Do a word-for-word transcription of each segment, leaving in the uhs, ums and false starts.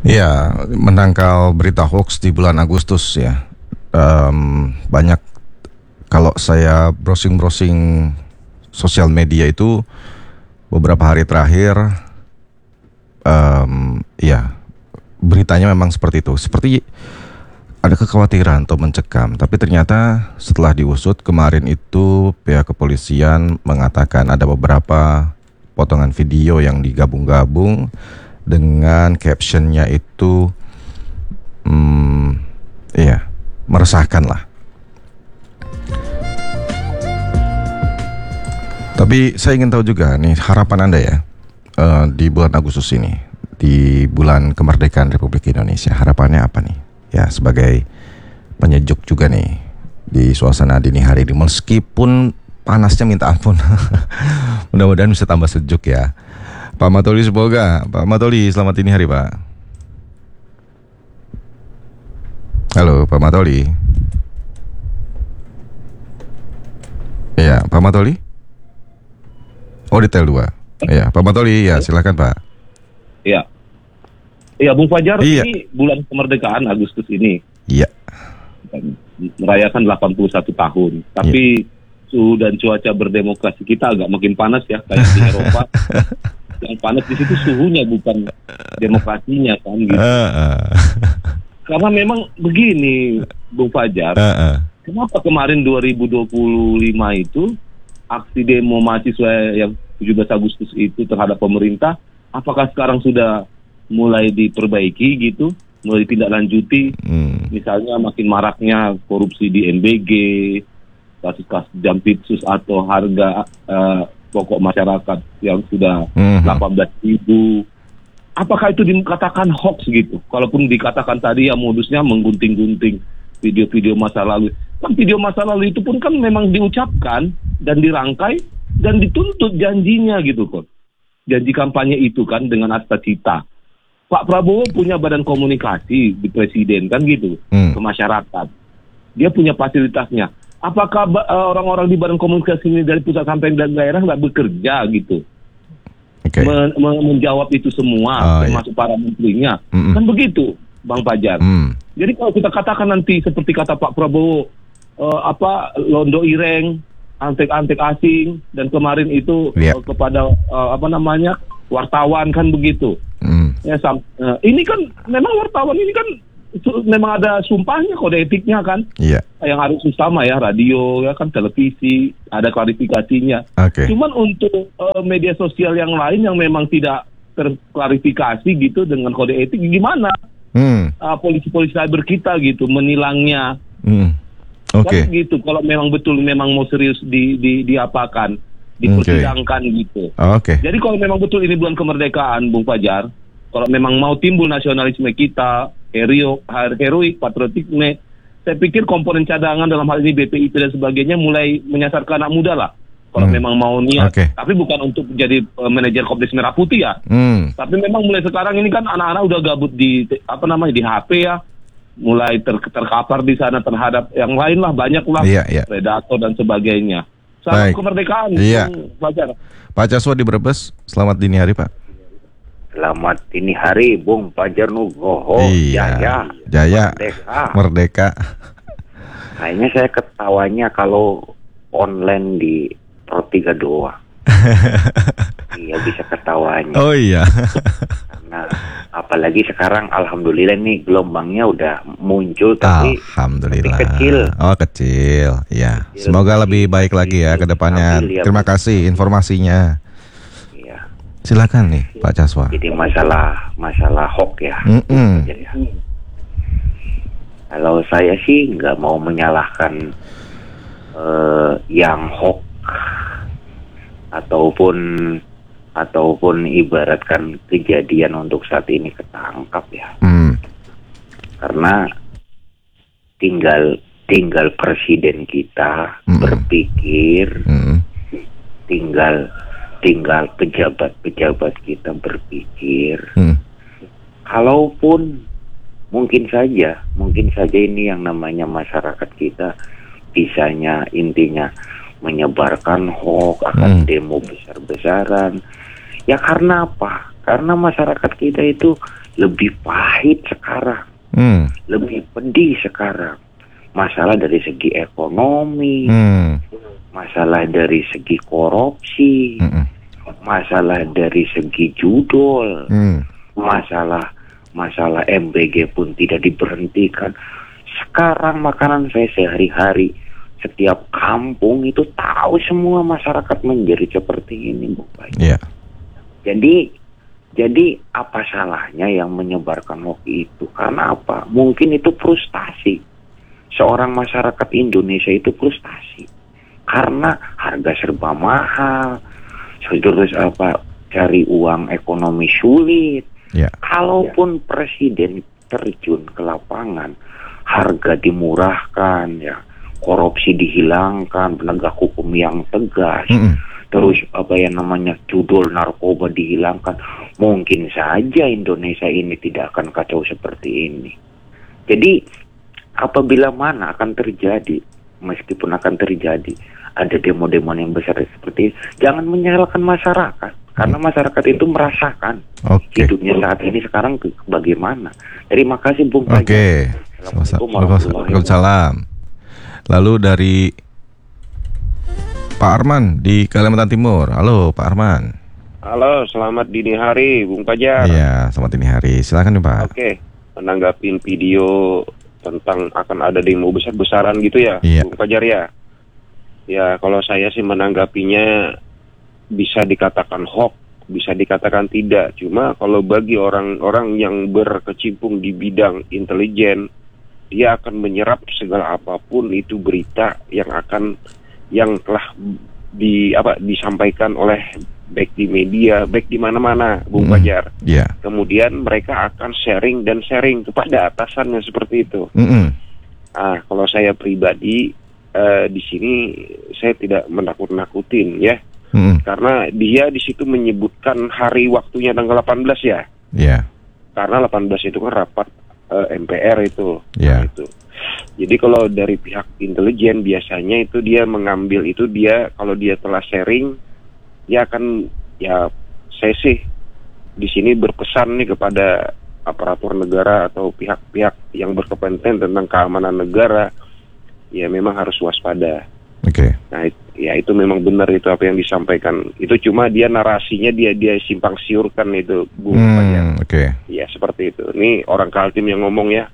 Ya, menangkal berita hoax di bulan Agustus ya. Em, banyak kalau saya browsing-browsing sosial media itu beberapa hari terakhir, em, ya beritanya memang seperti itu. Seperti ada kekhawatiran atau mencekam, tapi ternyata setelah diusut kemarin itu pihak kepolisian mengatakan ada beberapa potongan video yang digabung-gabung dengan captionnya itu, hmm, iya, meresahkan lah. Tapi saya ingin tahu juga nih harapan Anda ya, eh, di bulan Agustus ini, di bulan kemerdekaan Republik Indonesia, harapannya apa nih? Ya sebagai penyejuk juga nih di suasana dini hari ini, meskipun panasnya minta ampun. Mudah-mudahan bisa tambah sejuk ya. Pak Matoli semoga. Pak Matoli, selamat dini hari Pak. Halo Pak Matoli. Iya Pak Matoli. Oh detail dua. Iya Pak Matoli ya silakan Pak. Iya. Iya Bung Fajar, Iya. ini bulan kemerdekaan Agustus ini. Iya. Merayakan delapan puluh satu tahun. Tapi iya, suhu dan cuaca berdemokrasi kita agak makin panas ya, kayak di Eropa. Yang panas di situ suhunya, bukan demokrasinya kan gitu. Uh, uh. Karena memang begini Bung Fajar, uh, uh. kenapa kemarin dua ribu dua puluh lima itu aksi demo mahasiswa yang tujuh belas Agustus itu terhadap pemerintah, apakah sekarang sudah mulai diperbaiki gitu, mulai ditindaklanjuti? Hmm. Misalnya makin maraknya korupsi di M B G, kasus-kasus jampitsus atau harga uh, pokok masyarakat yang sudah hmm. delapan belas ribu. Apakah itu dikatakan hoax gitu? Kalaupun dikatakan tadi ya modusnya menggunting-gunting video-video masa lalu. Kan video masa lalu itu pun kan memang diucapkan dan dirangkai dan dituntut janjinya gitu kok. Janji kampanye itu kan dengan asta cita. Pak Prabowo punya badan komunikasi di presiden kan gitu, hmm. ke masyarakat. Dia punya fasilitasnya. Apakah uh, orang-orang di badan komunikasi ini dari pusat sampai dan daerah nggak bekerja gitu? Okay. Men- men- menjawab itu semua, oh, termasuk iya. para menterinya. Mm-mm. Kan begitu, Bang Fajar. Mm. Jadi kalau kita katakan nanti seperti kata Pak Prabowo, uh, apa londo ireng, antek-antek asing, dan kemarin itu yeah. uh, kepada uh, apa namanya wartawan kan begitu. Mm. Ya, sam- uh, ini kan memang wartawan ini kan su- memang ada sumpahnya, kode etiknya kan, yeah. yang harus sama ya, radio ya kan, televisi ada klarifikasinya. Okay. Cuman untuk uh, media sosial yang lain yang memang tidak terklarifikasi gitu dengan kode etik, gimana mm. uh, polisi-polisi cyber kita gitu menilangnya? Mm. Oke. Okay. Kan gitu. Kalau memang betul memang mau serius di di diapakan, dipersidangkan okay. gitu. Oh, Oke. Okay. Jadi kalau memang betul ini bulan kemerdekaan, Bung Fajar, kalau memang mau timbul nasionalisme kita, hero, heroik, patriotisme, saya pikir komponen cadangan dalam hal ini B P I P dan sebagainya mulai menyasar ke anak muda lah. Kalau hmm. memang mau niat, okay. tapi bukan untuk jadi uh, manajer Kopdis Merah Putih ya. Hmm. Tapi memang mulai sekarang ini kan anak-anak udah gabut di apa namanya di H P ya, mulai ter- terkapar di sana terhadap yang lain lah, banyak lah, yeah, yeah. predator dan sebagainya. Selamat kemerdekaan, iya. Fajar. Pak Caswa di Brebes, selamat dini hari Pak. Selamat dini hari Bung Fajar Nugroho. Iya. Jaya, Jaya. Merdeka. Merdeka. Kayaknya saya ketawanya kalau online di Roti Gadoa. Iya bisa ketawanya. Oh iya. Karena apalagi sekarang alhamdulillah nih gelombangnya udah muncul tapi alhamdulillah. Tapi kecil. Oh kecil. Ya. Kecil. Semoga lebih baik lagi ya ke depannya. Terima kasih informasinya. Iya. Silakan nih Pak Caswa. Jadi masalah masalah hoax ya. ya. Kalau saya sih nggak mau menyalahkan uh, yang hoax ataupun ataupun ibaratkan kejadian untuk saat ini ketangkap ya. Hmm. Karena tinggal tinggal presiden kita hmm. berpikir, hmm. tinggal tinggal pejabat-pejabat kita berpikir. Hmm. Kalaupun mungkin saja, mungkin saja ini yang namanya masyarakat kita bisanya intinya menyebarkan hoax, akan hmm. demo besar-besaran. Ya karena apa? Karena masyarakat kita itu lebih pahit sekarang, Hmm. lebih pedih sekarang. Masalah dari segi ekonomi, Hmm. masalah dari segi korupsi, Mm-mm. masalah dari segi judul, Hmm. masalah masalah M B G pun tidak diberhentikan. Sekarang makanan saya sehari-hari, setiap kampung itu tahu semua masyarakat menjadi seperti ini, Bu. Iya. Jadi jadi apa salahnya yang menyebarkan hoax itu? Karena apa? Mungkin itu frustasi. Seorang masyarakat Indonesia itu frustasi karena harga serba mahal, terus apa, cari uang ekonomi sulit. Ya. Kalaupun presiden terjun ke lapangan, harga dimurahkan, ya, korupsi dihilangkan, penegak hukum yang tegas, Mm-mm. terus apa yang namanya judul narkoba dihilangkan, mungkin saja Indonesia ini tidak akan kacau seperti ini. Jadi apabila mana akan terjadi, meskipun akan terjadi, ada demo-demo yang besar seperti ini, jangan menyalahkan masyarakat. Karena masyarakat itu merasakan Oke. hidupnya saat ini sekarang ke- bagaimana. Terima kasih Bung Fajar. Oke. Assalamualaikum warahmatullahi Waalaikumsalam. Lalu dari Pak Arman di Kalimantan Timur. Halo Pak Arman. Halo, selamat dini hari, Bung Fajar. Iya, selamat dini hari. Silakan nih Pak. Oke, menanggapin video tentang akan ada demo besar-besaran gitu ya, Iya. Bung Fajar ya. Ya, kalau saya sih menanggapinya bisa dikatakan hoax, bisa dikatakan tidak. Cuma kalau bagi orang-orang yang berkecimpung di bidang intelijen, dia akan menyerap segala apapun itu berita yang akan yang telah di apa disampaikan oleh baik di media, baik di mana-mana, Bung Mm, Fajar. Iya. Kemudian mereka akan sharing dan sharing kepada atasannya seperti itu. Mm-mm. Ah, kalau saya pribadi eh, di sini saya tidak menakut-nakutin ya, Mm-mm. karena dia di situ menyebutkan hari waktunya tanggal delapan belas ya. Iya. Karena delapan belas itu kan rapat eh, M P R itu. Iya. Nah, itu. Jadi kalau dari pihak intelijen biasanya itu dia mengambil itu dia kalau dia telah sharing, dia akan ya saya sih di sini berpesan nih kepada aparatur negara atau pihak-pihak yang berkompeten tentang keamanan negara, ya memang harus waspada. Oke. Nah, it- ya itu memang benar itu apa yang disampaikan. Itu cuma dia narasinya dia dia simpang siurkan itu, Bung Fajar. Hmm, oke. Ya seperti itu. Ini orang Kaltim yang ngomong ya.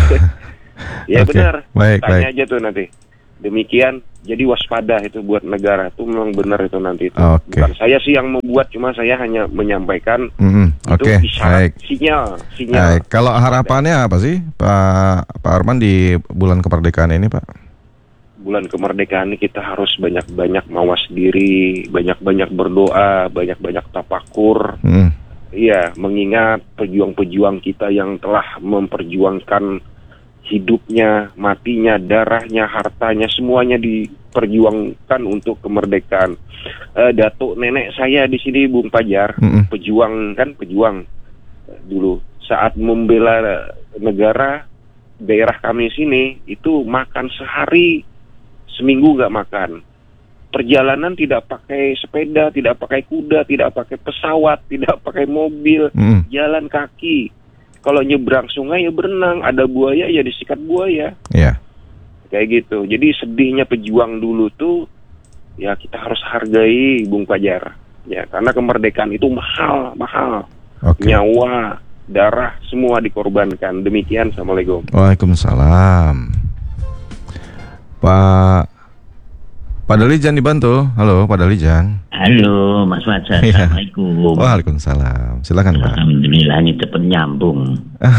Ya Oke, benar. baik, Tanya baik. aja tuh nanti. Demikian. Jadi waspada itu buat negara. Itu memang benar itu nanti itu. Oke. Bukan saya sih yang membuat, cuma saya hanya menyampaikan Mm-mm. itu Oke, isyarat, baik. sinyal, sinyal. Baik. Kalau harapannya apa sih Pak Pak Arman di bulan kemerdekaan ini, Pak? Bulan kemerdekaan ini kita harus banyak-banyak mawas diri, banyak-banyak berdoa, banyak-banyak tafakur. Mm. Iya, mengingat pejuang-pejuang kita yang telah memperjuangkan hidupnya, matinya, darahnya, hartanya, semuanya diperjuangkan untuk kemerdekaan. Eh, datuk nenek saya di sini, Bung Fajar, Mm-mm. pejuang kan, pejuang eh, dulu saat membela negara. Daerah kami sini itu makan sehari, seminggu nggak makan. Perjalanan tidak pakai sepeda, tidak pakai kuda, tidak pakai pesawat, tidak pakai mobil, Mm. jalan kaki. Kalau nyebrang sungai ya berenang, ada buaya ya disikat buaya. Iya. Kayak gitu. Jadi sedihnya pejuang dulu tuh ya kita harus hargai, Bung Fajar. Ya, karena kemerdekaan itu mahal, mahal. Oke. Nyawa, darah semua dikorbankan. Demikian, Assalamualaikum. Waalaikumsalam. Pak Pak Dalijan dibantu. Halo, Pak Dalijan. Halo Mas Fajar, Iya. Assalamualaikum. Waalaikumsalam. Silakan, Pak. Alhamdulillah ini cepat nyambung.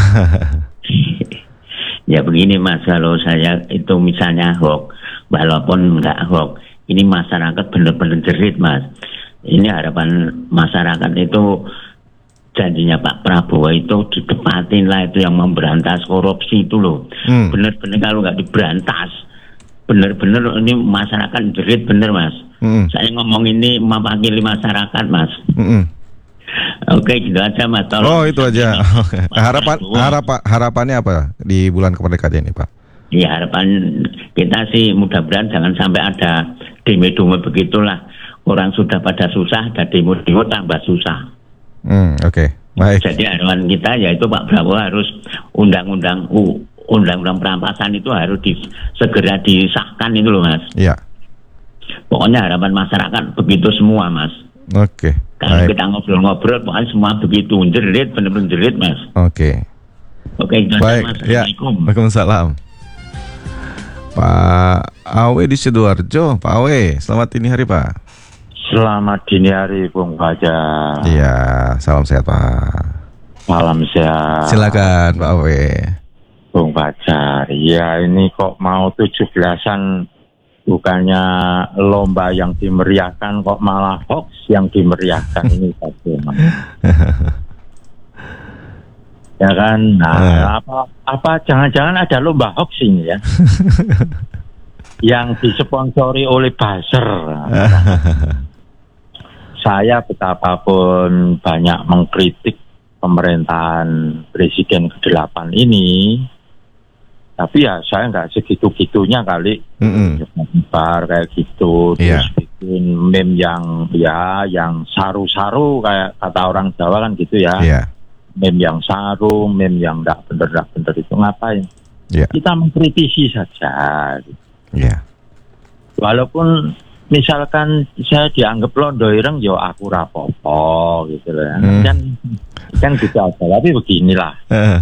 Ya begini Mas, kalau saya itu misalnya hoax, walaupun enggak hoax, ini masyarakat benar-benar jerit Mas. Ini harapan masyarakat itu, janjinya Pak Prabowo itu ditepatin lah, itu yang memberantas korupsi itu loh. Hmm. Benar-benar kalau nggak diberantas, benar-benar ini masyarakat jerit bener Mas. Mm-mm. Saya ngomong ini mewakili masyarakat Mas. Mm-mm. Oke, gitu aja Mas. Tolong. Oh, itu aja. Oke. Harapan harapan harapannya apa di bulan kemerdekaan ini, Pak? Ya harapan kita sih mudah-mudahan jangan sampai ada demo-demo begitulah. Orang sudah pada susah, ada demo-demo tambah susah. Hmm, oke. Okay. Baik. Jadi harapan kita yaitu Pak Prabowo harus undang-undang U, undang-undang perampasan itu harus di, segera disahkan itu loh Mas. Iya. Pokoknya harapan masyarakat begitu semua Mas. Oke. Okay. Kalau kita ngobrol-ngobrol pokoknya semua begitu jerit, benar-benar jerit Mas. Oke. Okay. Oke, okay, baik. Mas. Ya. Assalamualaikum. Waalaikumsalam. Pak Awe di Sidoarjo. Pak Awe, selamat dini hari Pak. Selamat dini hari Bung Fajar. Iya, salam sehat Pak. Salam sehat. Silakan Pak Awe. Bung Fajar, ya ini kok mau tujuh belasan bukannya lomba yang dimeriahkan kok malah hoax yang dimeriahkan ini bagaimana? Ya kan, nah uh. apa apa jangan-jangan ada lomba hoax ini ya? Yang disponsori oleh buzzer. Saya betapapun banyak mengkritik pemerintahan Presiden kedelapan ini, tapi ya saya nggak segitu-gitunya kali, nyebar kayak gitu, yeah. terus bikin meme yang ya yang saru-saru kayak kata orang Jawa kan gitu ya, yeah. meme yang saru, meme yang nggak bener-nggak bener itu ngapain? Yeah. Kita mengkritisi saja. Yeah. Walaupun misalkan saya dianggap londo ireng, yo aku rapopo gitu loh. Hmm. Kan kan gitu aja. Tapi beginilah. Uh.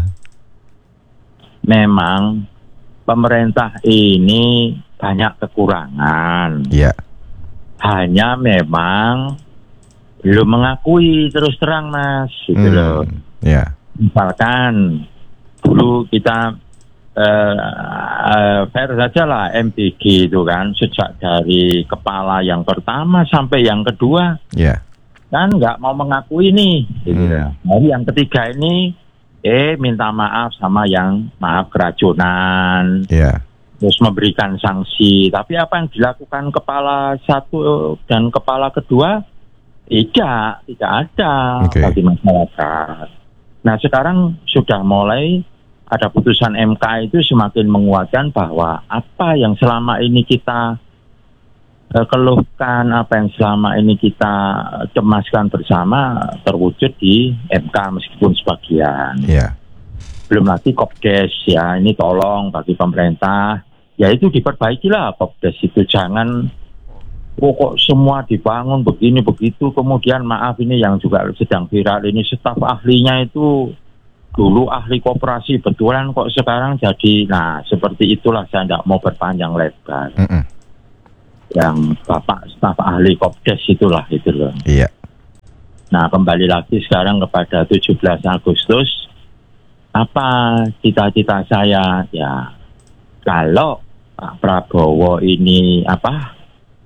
Memang pemerintah ini banyak kekurangan. Iya. Yeah. Hanya memang belum mengakui terus terang Mas gitu hmm. loh. Iya. Yeah. Misalkan dulu kita Uh, uh, fair saja lah M P G itu kan sejak dari kepala yang pertama sampai yang kedua yeah. kan nggak mau mengakui nih gitu. Hmm. Nah, yang ketiga ini eh minta maaf sama yang maaf keracunan, yeah. terus memberikan sanksi, tapi apa yang dilakukan kepala satu dan kepala kedua tidak tidak ada okay. bagi masyarakat. Nah sekarang sudah mulai ada putusan M K itu semakin menguatkan bahwa apa yang selama ini kita uh, keluhkan, apa yang selama ini kita cemaskan bersama terwujud di M K meskipun sebagian. Yeah. Belum lagi Kopdes ya, ini tolong bagi pemerintah, ya itu diperbaikilah Kopdes itu, jangan oh, kok semua dibangun begini begitu, kemudian maaf ini yang juga sedang viral ini staf ahlinya itu dulu ahli koperasi betulan kok sekarang jadi, nah seperti itulah saya tidak mau berpanjang lebar. Mm-mm. Yang bapak staf ahli Kopdes itulah itu loh. Iya. Nah kembali lagi sekarang kepada tujuh belas Agustus, apa cita-cita saya ya kalau Pak Prabowo ini apa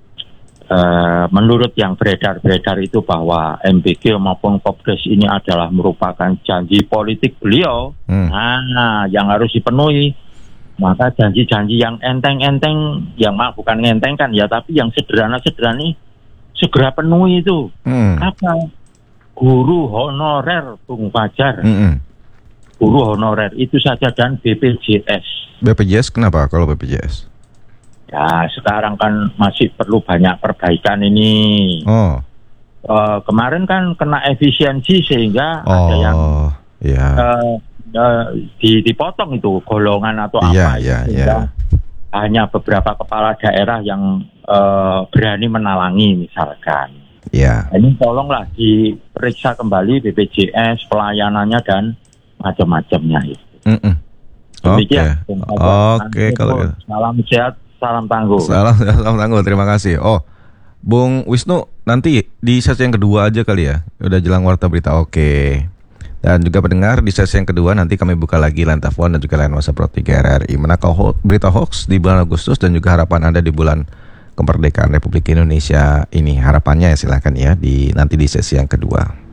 Uh, menurut yang beredar-beredar itu bahwa M P G maupun Kopdes ini adalah merupakan janji politik beliau, hmm. nah yang harus dipenuhi, maka janji-janji yang enteng-enteng, yang mah bukan enteng kan ya, tapi yang sederhana-sederhana ini segera penuhi itu. Hmm. Apa? Guru honorer Bung Fajar, hmm. guru honorer itu saja dan B P J S. B P J S kenapa kalau B P J S? Ya sekarang kan masih perlu banyak perbaikan ini. Oh. Uh, kemarin kan kena efisiensi sehingga oh, ada yang yeah. uh, uh, dipotong itu golongan atau yeah, apa. Yeah, yeah. Hanya beberapa kepala daerah yang uh, berani menalangi misalkan. Yeah. Ini tolonglah diperiksa kembali B P J S pelayanannya dan macam-macamnya itu. Oke. Oke kalau salam sehat. Salam tangguh. Salam, salam tangguh, terima kasih. Oh, Bung Wisnu, nanti di sesi yang kedua aja kali ya. Udah jelang warta berita, oke. Dan juga pendengar, di sesi yang kedua nanti kami buka lagi line telepon dan juga line WhatsApp Pro tiga R R I. Menakau ho- berita hoax di bulan Agustus dan juga harapan Anda di bulan kemerdekaan Republik Indonesia ini. Harapannya ya silakan ya di nanti di sesi yang kedua.